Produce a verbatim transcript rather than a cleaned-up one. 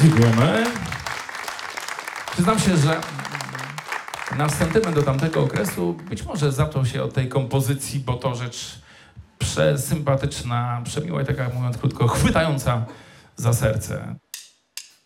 Dziękujemy. Przyznam się, że nasz sentyment do tamtego okresu być może zaczął się od tej kompozycji, bo to rzecz przesympatyczna, przemiła i taka, mówiąc krótko, chwytająca za serce.